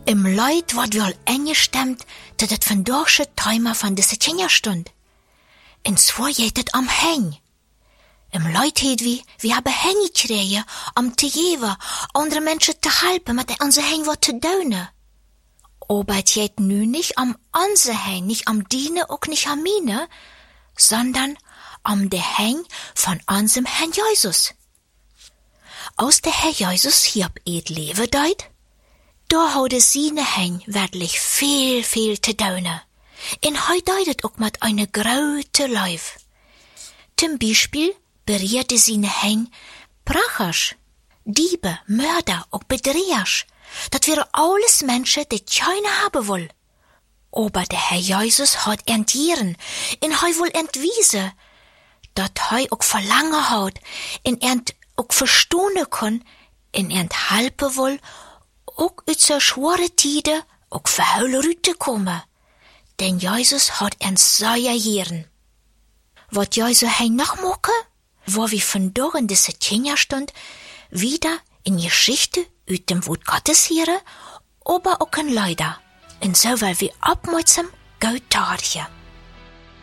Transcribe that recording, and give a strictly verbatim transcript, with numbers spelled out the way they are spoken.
Im Leid wordt wel ingestemd dat het vandaagse thema van deze kinderstund. En zwar geht het om hen. Im Leid heet wie, wir haben hen gekregen om te geven, andere mensen te helpen met onze hen wat te doen. Aber het geht nu nicht um onze hen, nicht um dine, ook nicht um mine, sondern um de hen von unserem Herrn Jesus. Als der Herr Jesus hier op het leven deed, da hadden seine hen werkelijk veel, veel te doen. En hij deed het ook met eine grote Lief. Zum Beispiel berierte seine hen Prachers, Diebe, Mörder und Bedrehers. Dat wäre alles Menschen, die keiner haben will. Aber der Herr Jesus hat entjieren, en hij will entwiesen, dat hij ook verlangen hat, en ent ook verstonen kon, en ent helpen wil, ook uit so schwere tijden, ook verhuilen uit te komen. Denn Jesus hat ent sehr jeren. Wat jij zo hij nog maken, wo wir vandaag in deze Kinderstund wieder in Geschichte uit dem Wort Gottes hören, aber auch in Leider. Und so weil wir abmutsam gut tarchen.